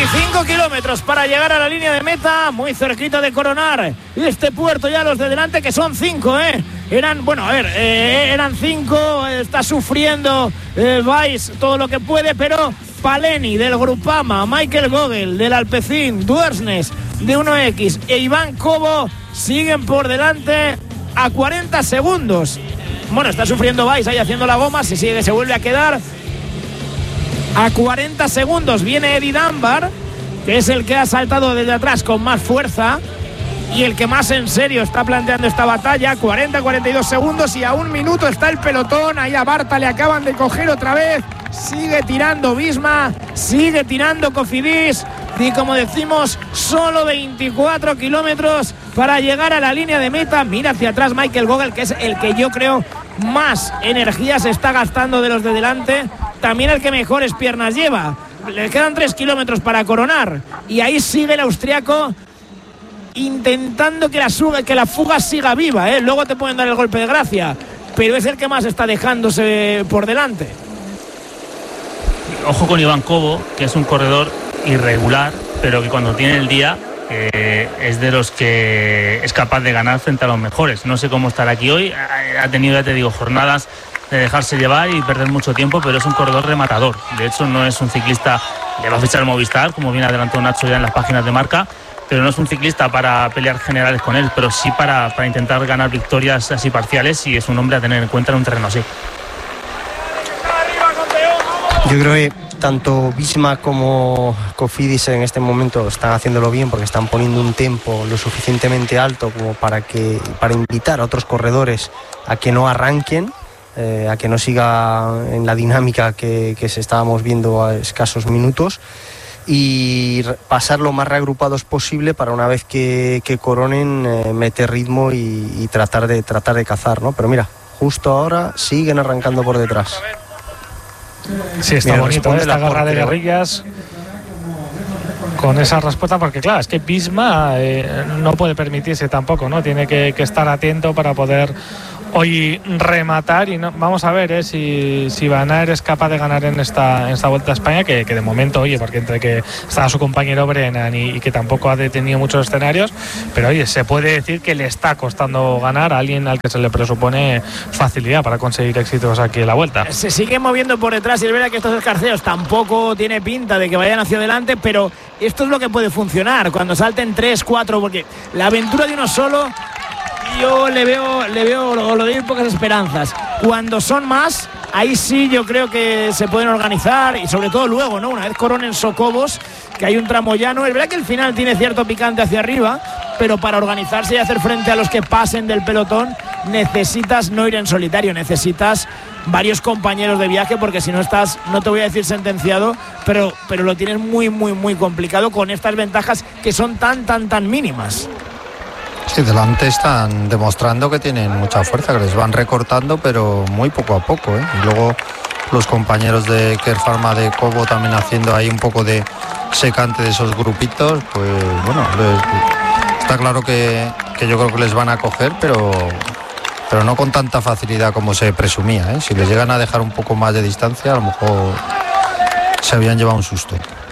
25 kilómetros para llegar a la línea de meta, muy cerquita de coronar este puerto. Ya los de delante, que son 5, eran 5, está sufriendo Weiss todo lo que puede, pero Paleni del Grupama, Michael Gogel del Alpecin, Duersnes de 1X e Iván Cobo siguen por delante a 40 segundos. Bueno, está sufriendo Weiss ahí haciendo la goma, si sigue se vuelve a quedar a 40 segundos. Viene Eddie Dunbar, que es el que ha saltado desde atrás con más fuerza y el que más en serio está planteando esta batalla. 40-42 segundos y a 1 minuto está el pelotón. Ahí a Barta le acaban de coger otra vez. Sigue tirando Visma, sigue tirando Cofidis y, como decimos, solo 24 kilómetros para llegar a la línea de meta. Mira hacia atrás Michael Gogel, que es el que yo creo más energía se está gastando de los de delante, también el que mejores piernas lleva. Le quedan 3 kilómetros para coronar y ahí sigue el austriaco intentando que la fuga siga viva, Luego te pueden dar el golpe de gracia, pero es el que más está dejándose por delante. Ojo con Iván Cobo, que es un corredor irregular, pero que cuando tiene el día es de los que es capaz de ganar frente a los mejores. No sé cómo estará aquí hoy, ha tenido, ya te digo, jornadas de dejarse llevar y perder mucho tiempo, pero es un corredor rematador. De hecho, no es un ciclista, le va a fichar el Movistar, como viene adelantado Nacho ya en las páginas de marca, pero no es un ciclista para pelear generales con él, pero sí para intentar ganar victorias así parciales, y es un hombre a tener en cuenta en un terreno así. Yo creo que tanto Visma como Cofidis en este momento están haciéndolo bien, porque están poniendo un tempo lo suficientemente alto como para invitar a otros corredores a que no arranquen, a que no siga en la dinámica que se estábamos viendo a escasos minutos, y pasar lo más reagrupados posible para, una vez que coronen, meter ritmo y tratar de cazar, ¿no? Pero mira, justo ahora siguen arrancando por detrás. Sí, está mira, bonito esta garra de guerrillas con esa respuesta, porque claro, es que Visma no puede permitirse tampoco, ¿no? Tiene que estar atento para poder hoy rematar, y no, vamos a ver si Van Aert es capaz de ganar en esta Vuelta a España, que de momento, oye, porque entre que está su compañero Brennan y que tampoco ha detenido muchos escenarios, pero oye, se puede decir que le está costando ganar a alguien al que se le presupone facilidad para conseguir éxitos aquí en la Vuelta. Se siguen moviendo por detrás, y es verdad que estos escarceos tampoco tiene pinta de que vayan hacia adelante, pero esto es lo que puede funcionar cuando salten 3, 4, porque la aventura de uno solo, yo le veo lo de pocas esperanzas. Cuando son más, ahí sí yo creo que se pueden organizar, y sobre todo luego, ¿no? Una vez coronen Socobos, que hay un tramo llano. Es verdad que el final tiene cierto picante hacia arriba, pero para organizarse y hacer frente a los que pasen del pelotón necesitas no ir en solitario, necesitas varios compañeros de viaje, porque si no estás, no te voy a decir sentenciado, pero lo tienes muy, muy, muy complicado con estas ventajas que son tan mínimas. Sí, delante están demostrando que tienen mucha fuerza, que les van recortando, pero muy poco a poco, Y luego los compañeros de Kern Pharma, de Cobo, también haciendo ahí un poco de secante de esos grupitos, pues bueno, está claro que yo creo que les van a coger, pero no con tanta facilidad como se presumía, Si les llegan a dejar un poco más de distancia, a lo mejor se habían llevado un susto.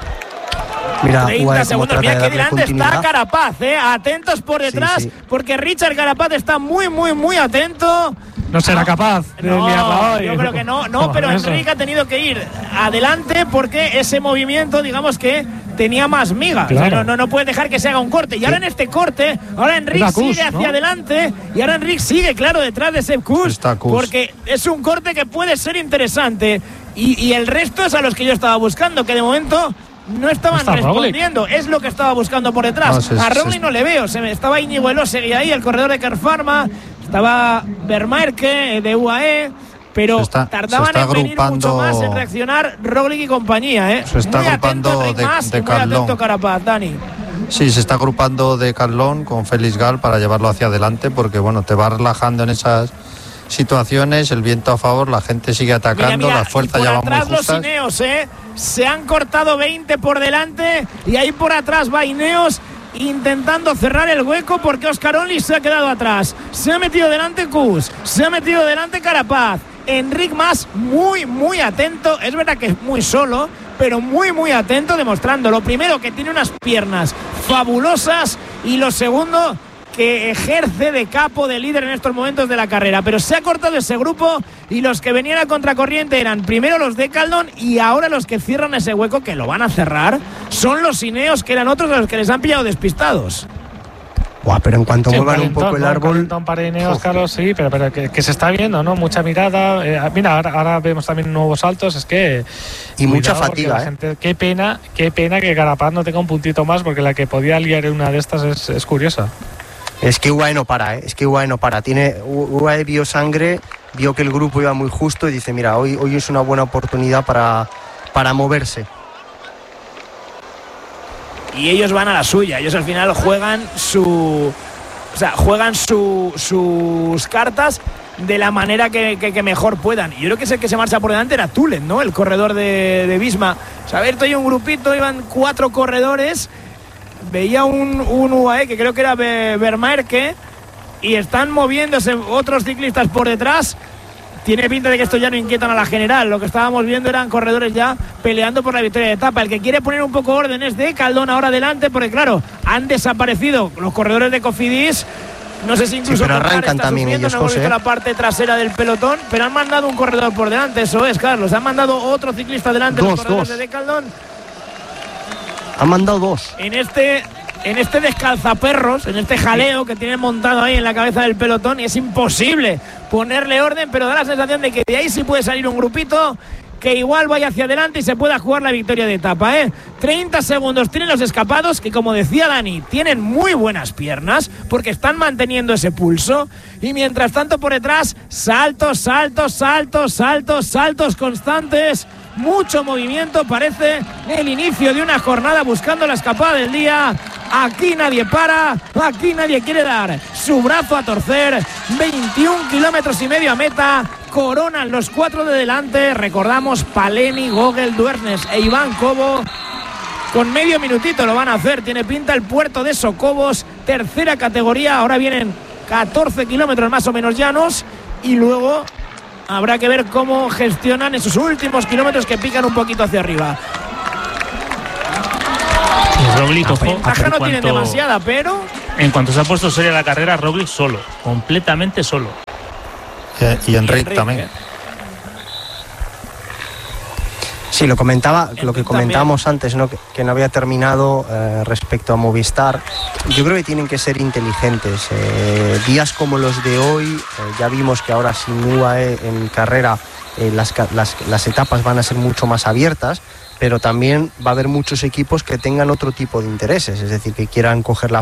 Mira, 30 segundos, mira que delante está Carapaz, atentos por detrás, sí. Porque Richard Carapaz está muy, muy, muy atento. No será capaz de liarla hoy. Yo creo que no, pero Enrique ha tenido que ir adelante porque ese movimiento, digamos que tenía más miga. Claro. O sea, no puede dejar que se haga un corte. Y ahora en este corte, ahora Enrique sigue hacia adelante, y ahora Enrique sigue, claro, detrás de Sepp Kuss, porque es un corte que puede ser interesante. Y el resto es a los que yo estaba buscando, que de momento no estaban respondiendo. Es lo que estaba buscando por detrás. A Roglic no le veo. Estaba Íñigo Elósegui ahí, el corredor de Kern Pharma. Estaba Vermaerke de UAE. Pero tardaban en venir mucho más en reaccionar Roglic y compañía. Se está agrupando de Carlón. Carapaz, Dani. Sí, se está agrupando de Carlón con Félix Gal para llevarlo hacia adelante, porque bueno, te va relajando en esas situaciones, el viento a favor, la gente sigue atacando, mira, las fuerzas ya van muy justas. Los Ineos, se han cortado 20 por delante, y ahí por atrás va Ineos intentando cerrar el hueco, porque Oscar Only se ha quedado atrás. Se ha metido delante Kuss, se ha metido delante Carapaz. Enric Mas muy, muy atento. Es verdad que es muy solo, pero muy muy atento, demostrando lo primero que tiene unas piernas fabulosas y lo segundo que ejerce de capo, de líder en estos momentos de la carrera. Pero se ha cortado ese grupo y los que venían a contracorriente eran primero los Decathlon y ahora los que cierran ese hueco, que lo van a cerrar, son los Ineos, que eran otros a los que les han pillado despistados. Buah, pero en cuanto muevan un poco el árbol... Para Ineos, Carlos, sí, pero que se está viendo, ¿no? Mucha mirada. Mira, ahora vemos también nuevos saltos, es que... Y mucha fatiga, gente, qué pena que Carapaz no tenga un puntito más, porque la que podía liar en una de estas es curiosa. Es que UAE no para, es que UAE no para. UAE vio sangre, vio que el grupo iba muy justo y dice, mira, hoy es una buena oportunidad para moverse. Y ellos van a la suya, ellos al final juegan sus cartas de la manera que mejor puedan. Y yo creo que es el que se marcha por delante era Tulen, ¿no? El corredor de Visma. O sea, abierto ahí un grupito, iban 4 corredores. Veía un UAE que creo que era Vermaerke y están moviéndose otros ciclistas por detrás. Tiene pinta de que esto ya no inquietan a la general. Lo que estábamos viendo eran corredores ya peleando por la victoria de etapa. El que quiere poner un poco orden es Decathlon ahora adelante, porque claro, han desaparecido los corredores de Cofidis. No sé si incluso pero arrancan también ellos, no hemos visto la parte trasera del pelotón, pero han mandado un corredor por delante. Eso es, Carlos, han mandado otro ciclista delante. Los corredores de Decathlon han mandado 2. En este descalzaperros, en este jaleo que tienen montado ahí en la cabeza del pelotón, y es imposible ponerle orden, pero da la sensación de que de ahí sí puede salir un grupito que igual vaya hacia adelante y se pueda jugar la victoria de etapa, 30 segundos tienen los escapados, que como decía Dani, tienen muy buenas piernas porque están manteniendo ese pulso, y mientras tanto por detrás saltos constantes, mucho movimiento. Parece el inicio de una jornada buscando la escapada del día. Aquí nadie para, aquí nadie quiere dar su brazo a torcer. 21 kilómetros y medio a meta, coronan los 4 de delante. Recordamos, Paleni, Gogel, Duernes e Iván Cobo. Con medio minutito lo van a hacer. Tiene pinta el puerto de Socobos, tercera categoría. Ahora vienen 14 kilómetros más o menos llanos y luego habrá que ver cómo gestionan esos últimos kilómetros que pican un poquito hacia arriba. Roglic, ojo, ventaja no tiene demasiada, pero en cuanto se ha puesto seria la carrera, Roglic solo, completamente solo. Y Enric también. Sí, lo que comentábamos antes, ¿no? Que no había terminado respecto a Movistar. Yo creo que tienen que ser inteligentes. Días como los de hoy, ya vimos que ahora sin UAE en carrera las etapas van a ser mucho más abiertas, pero también va a haber muchos equipos que tengan otro tipo de intereses, es decir, que quieran neutralizar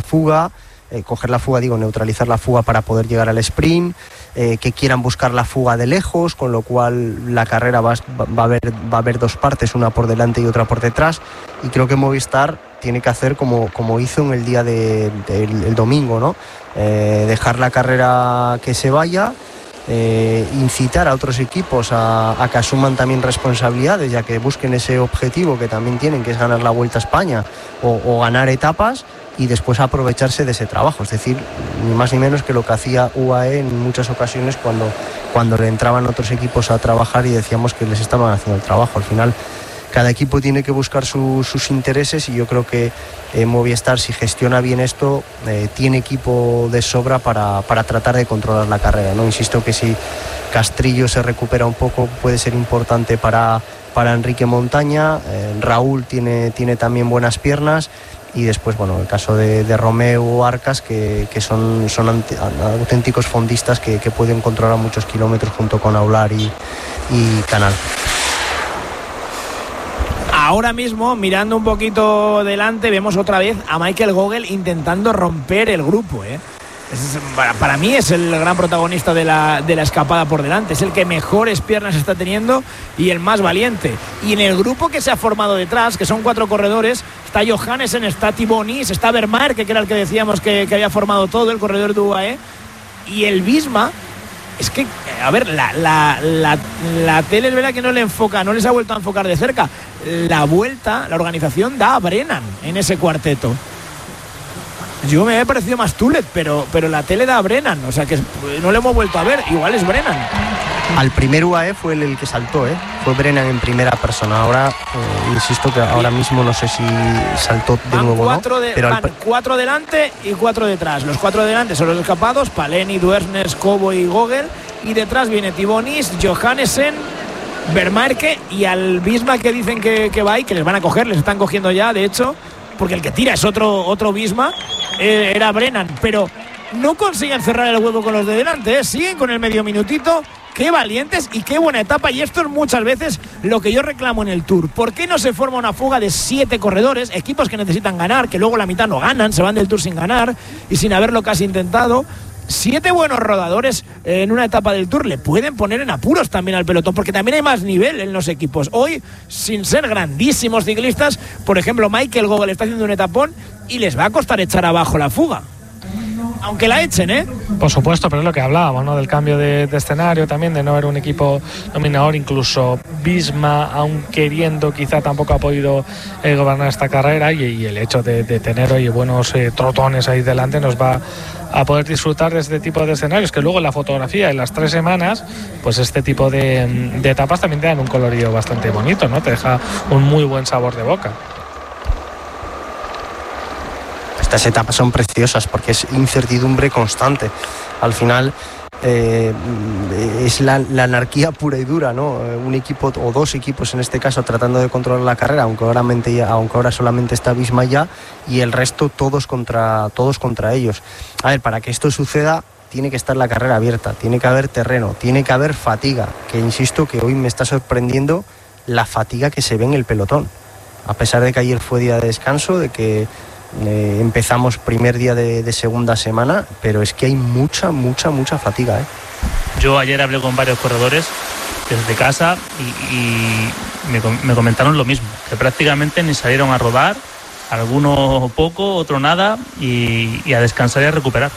la fuga para poder llegar al sprint, que quieran buscar la fuga de lejos, con lo cual la carrera va a haber 2 partes, una por delante y otra por detrás, y creo que Movistar tiene que hacer como hizo en el día del domingo, ¿no? Dejar la carrera que se vaya, incitar a otros equipos a que asuman también responsabilidades, ya que busquen ese objetivo que también tienen, que es ganar la Vuelta a España o ganar etapas, y después aprovecharse de ese trabajo, es decir, ni más ni menos que lo que hacía UAE en muchas ocasiones cuando le entraban otros equipos a trabajar y decíamos que les estaban haciendo el trabajo. Al final cada equipo tiene que buscar sus intereses, y yo creo que Movistar, si gestiona bien esto, tiene equipo de sobra para tratar de controlar la carrera, ¿no? Insisto que si Castrillo se recupera un poco puede ser importante para Enrique Montaña. Raúl tiene también buenas piernas, y después, bueno, el caso de Romeo o Arcas, que son auténticos fondistas que pueden controlar muchos kilómetros junto con Aular y Canal. Ahora mismo, mirando un poquito delante, vemos otra vez a Michael Gogel intentando romper el grupo, Para mí es el gran protagonista de la escapada por delante, es el que mejores piernas está teniendo y el más valiente. Y en el grupo que se ha formado detrás, que son 4 corredores, está Johannesen, está Thibonis, está Vermaerke, que era el que decíamos que había formado todo, el corredor de UAE, y el Visma. Es que, a ver, la tele es verdad que no le enfoca, no les ha vuelto a enfocar de cerca. La organización da a Brennan en ese cuarteto. Yo me había parecido más Tulet, pero la tele da a Brennan, o sea que no le hemos vuelto a ver, igual es Brennan. Al primer UAE fue el que saltó, fue Brennan en primera persona. Ahora, insisto que ahora mismo no sé si saltó de nuevo o no. Pero van 4 delante y 4 detrás. Los 4 delante son los escapados: Paleni, Duersnes, Cobo y Gogel. Y detrás viene Tibonis, Johannesen, Vermaerke y al Visma que dicen que va y que les van a coger, les están cogiendo ya, de hecho, porque el que tira es otro Visma, era Brennan, pero no consiguen cerrar el huevo con los de delante, siguen con el medio minutito. Qué valientes y qué buena etapa, y esto es muchas veces lo que yo reclamo en el Tour. ¿Por qué no se forma una fuga de 7 corredores, equipos que necesitan ganar, que luego la mitad no ganan, se van del Tour sin ganar y sin haberlo casi intentado? 7 buenos rodadores en una etapa del Tour le pueden poner en apuros también al pelotón, porque también hay más nivel en los equipos. Hoy, sin ser grandísimos ciclistas, por ejemplo, Michael Gogel está haciendo un etapón y les va a costar echar abajo la fuga. Aunque la echen, Por supuesto, pero es lo que hablábamos, ¿no? Del cambio de escenario también, de no haber un equipo dominador. Incluso Visma, aun queriendo, quizá tampoco ha podido gobernar esta carrera, y el hecho de tener hoy buenos trotones ahí delante nos va a poder disfrutar de este tipo de escenarios, que luego en la fotografía en las 3 semanas, pues este tipo de etapas también te dan un colorido bastante bonito, ¿no? Te deja un muy buen sabor de boca. Estas etapas son preciosas porque es incertidumbre constante. Al final es la anarquía pura y dura, ¿no? Un equipo o 2 equipos en este caso tratando de controlar la carrera, aunque ahora solamente está Visma ya, y el resto todos contra ellos. A ver, para que esto suceda tiene que estar la carrera abierta, tiene que haber terreno, tiene que haber fatiga, que insisto que hoy me está sorprendiendo la fatiga que se ve en el pelotón, a pesar de que ayer fue día de descanso, de que empezamos primer día de segunda semana, pero es que hay mucha fatiga, Yo ayer hablé con varios corredores desde casa y me comentaron lo mismo, que prácticamente ni salieron a rodar, alguno poco, otro nada, y a descansar y a recuperar.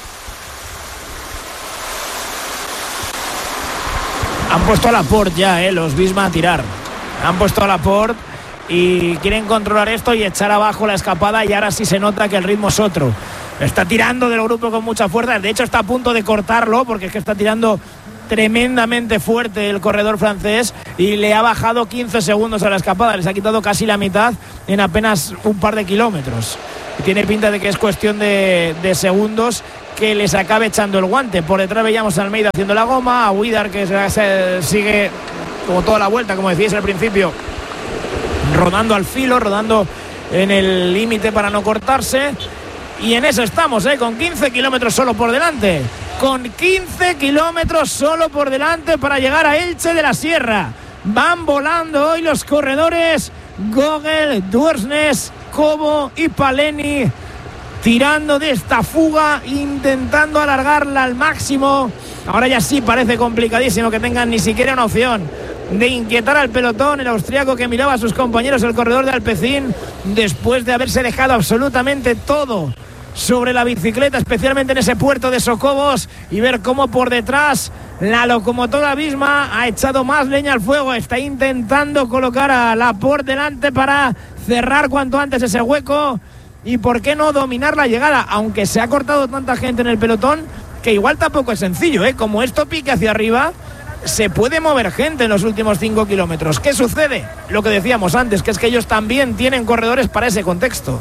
Han puesto a Laporte ya, los Visma a tirar. Han puesto a Laporte y quieren controlar esto y echar abajo la escapada, y ahora sí se nota que el ritmo es otro. Está tirando del grupo con mucha fuerza, de hecho está a punto de cortarlo porque es que está tirando tremendamente fuerte el corredor francés y le ha bajado 15 segundos a la escapada, les ha quitado casi la mitad en apenas un par de kilómetros. Y tiene pinta de que es cuestión de segundos que les acabe echando el guante. Por detrás veíamos a Almeida haciendo la goma, a Huidar que se sigue como toda la vuelta, como decíais al principio, rodando al filo, rodando en el límite para no cortarse, y en eso estamos, con 15 kilómetros solo por delante, con 15 kilómetros solo por delante para llegar a Elche de la Sierra. Van volando hoy los corredores Gogel, Duersnes, Cobo y Paleni, tirando de esta fuga, intentando alargarla al máximo. Ahora ya sí parece complicadísimo que tengan ni siquiera una opción de inquietar al pelotón. El austriaco que miraba a sus compañeros, el corredor de Alpecin, después de haberse dejado absolutamente todo sobre la bicicleta, especialmente en ese puerto de Socobos, y ver cómo por detrás la locomotora Visma ha echado más leña al fuego, está intentando colocar a Laporte delante para cerrar cuanto antes ese hueco y por qué no dominar la llegada, aunque se ha cortado tanta gente en el pelotón que igual tampoco es sencillo, como esto pique hacia arriba, se puede mover gente en los últimos 5 kilómetros. ¿Qué sucede? Lo que decíamos antes, que es que ellos también tienen corredores para ese contexto.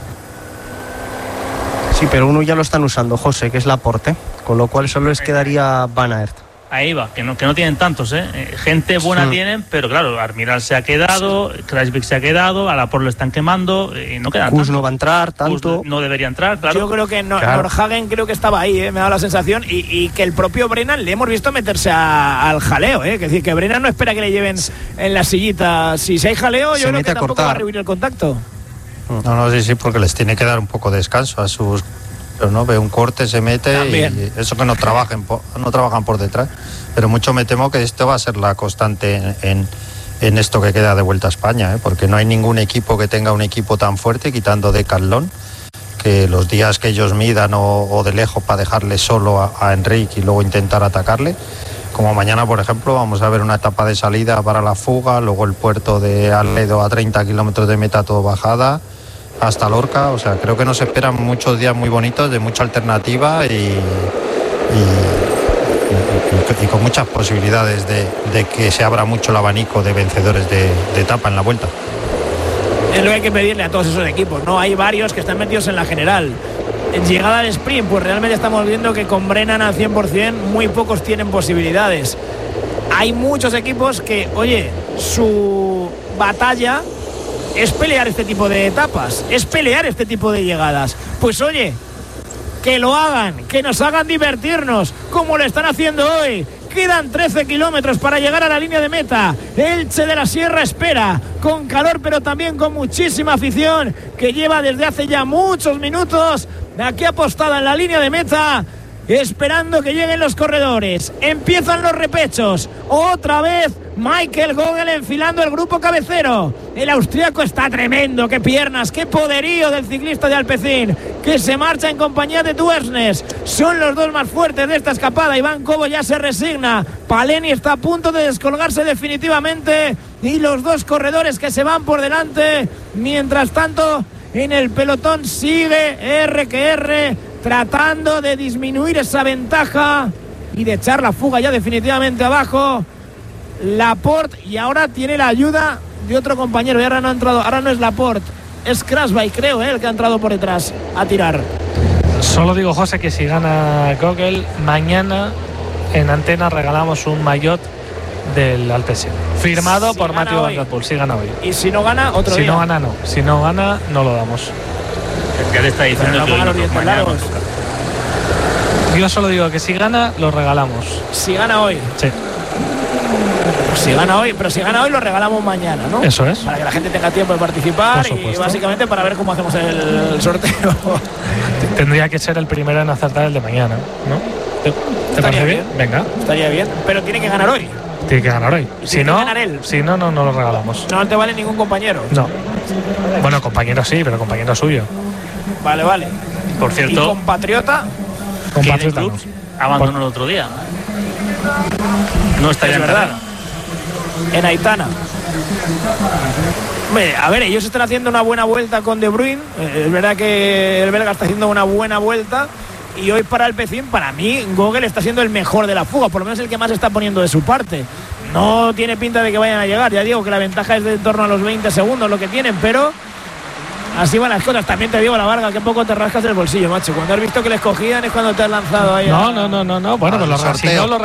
Sí, pero uno ya lo están usando, José, que es Laporte, con lo cual solo les quedaría Van Aert. Ahí va, que no tienen tantos, gente buena tienen, pero claro, Armiral se ha quedado, Kreisvik se ha quedado, a Laporte lo están quemando, y no quedan tantos. No va a entrar tanto. No debería entrar, claro. Yo creo que Nordhagen creo que estaba ahí, me ha dado la sensación, y que el propio Brennan le hemos visto meterse al jaleo, es decir, que Brennan no espera que le lleven en la sillita. Si hay jaleo, yo creo que tampoco va a rehuir el contacto. No, sí, porque les tiene que dar un poco de descanso a sus... Pero no, ve un corte, se mete también. Y eso que no trabajan por detrás. Pero mucho me temo que esto va a ser la constante en esto que queda de Vuelta a España, porque no hay ningún equipo que tenga un equipo tan fuerte, quitando Decathlon, que los días que ellos midan o de lejos para dejarle solo a Enrique y luego intentar atacarle. Como mañana, por ejemplo, vamos a ver una etapa de salida para la fuga, luego el puerto de Aledo a 30 kilómetros de meta, todo bajada, hasta Lorca. O sea, creo que nos esperan muchos días muy bonitos, de mucha alternativa y y con muchas posibilidades de que se abra mucho el abanico de vencedores de etapa en la Vuelta. Es lo que hay que pedirle a todos esos equipos, ¿no? Hay varios que están metidos en la general. En llegada al sprint, pues realmente estamos viendo que con Brennan al 100% muy pocos tienen posibilidades. Hay muchos equipos que, oye, su batalla es pelear este tipo de etapas, es pelear este tipo de llegadas. Pues oye, que lo hagan, que nos hagan divertirnos, como lo están haciendo hoy. Quedan 13 kilómetros para llegar a la línea de meta. Elche de la Sierra espera, con calor pero también con muchísima afición, que lleva desde hace ya muchos minutos aquí apostada en la línea de meta, esperando que lleguen los corredores. Empiezan los repechos. Otra vez Michael Gogel enfilando el grupo cabecero. El austriaco está tremendo. Qué piernas, qué poderío del ciclista de Alpecin, que se marcha en compañía de Duersnes. Son los dos más fuertes de esta escapada. Iván Cobo ya se resigna. Paleni está a punto de descolgarse definitivamente. Y los dos corredores que se van por delante. Mientras tanto, en el pelotón sigue RQR tratando de disminuir esa ventaja y de echar la fuga ya definitivamente abajo. Laporte, y ahora tiene la ayuda de otro compañero. Y ahora no ha entrado, ahora no es Laporte, es Krasby, creo, el que ha entrado por detrás a tirar. Solo digo, José, que si gana Gogel, mañana en Antena regalamos un maillot del Alpecin, firmado por Matthew Van Der Poel. Si gana hoy. Y si no gana, otro día. Si no gana, no. Si no gana, no lo damos. Ya te está diciendo no que ponga los dientes largos. Yo solo digo que si gana, lo regalamos. Si gana hoy. Sí. Pues si gana hoy, pero si gana hoy lo regalamos mañana, ¿no? Eso es. Para que la gente tenga tiempo de participar y básicamente para ver cómo hacemos el sorteo. Tendría que ser el primero en acertar el de mañana, ¿no? ¿Te parece bien? Venga. Estaría bien, pero tiene que ganar hoy. Tiene que ganar hoy. Si no, ganar él. Si no, no lo regalamos. No te vale ningún compañero. No. Bueno, compañero sí, pero compañero suyo. Vale. Por cierto, ¿y compatriota? Compatriota no. Abandonó el otro día. No estaría en verdad. carrera. En Aitana. Hombre, a ver, ellos están haciendo una buena vuelta con De Bruyne. Es verdad que el belga está haciendo una buena vuelta. Y hoy para Alpecin, para mí, Gogel está siendo el mejor de la fuga, por lo menos el que más está poniendo de su parte. No tiene pinta de que vayan a llegar. Ya digo que la ventaja es de en torno a los 20 segundos lo que tienen, pero así van las cosas. También te digo, la Varga, que poco te rascas el bolsillo, macho. Cuando has visto que les cogían es cuando te has lanzado ahí. No. Bueno, pues sorteo.